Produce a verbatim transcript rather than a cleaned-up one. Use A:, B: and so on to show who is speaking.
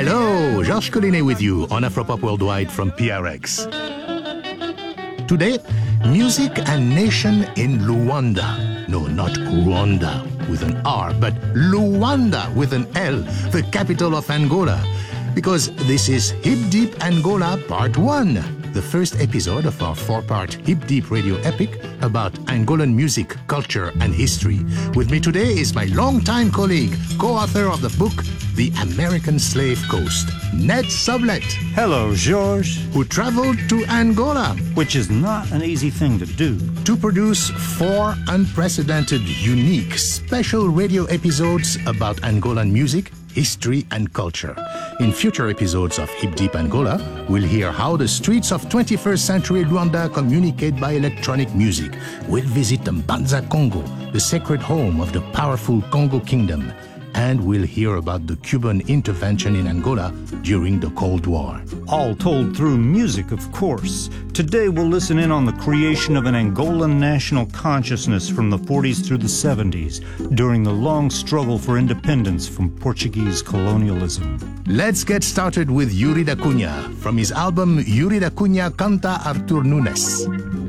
A: Hello, Georges Collinet with you on Afropop Worldwide from P R X. Today, music and nation in Luanda. No, not Rwanda with an R, but Luanda with an L, the capital of Angola. Because this is Hip Deep Angola Part one, the first episode of our four-part Hip Deep radio epic about Angolan music, culture, and history. With me today is my longtime colleague, co-author of the book, The American Slave Coast, Ned Sublette.
B: Hello, Georges.
A: Who traveled to Angola.
B: Which is not an easy thing to do.
A: To produce four unprecedented, unique, special radio episodes about Angolan music, history, and culture. In future episodes of Hip Deep Angola, we'll hear how the streets of twenty-first century Luanda communicate by electronic music. We'll visit Mbanza Congo, the sacred home of the powerful Congo Kingdom. And we'll hear about the Cuban intervention in Angola during the Cold War.
B: All told through music, of course. Today we'll listen in on the creation of an Angolan national consciousness from the forties through the seventies, during the long struggle for independence from Portuguese colonialism.
A: Let's get started with Yuri da Cunha, from his album Yuri da Cunha Canta Artur Nunes.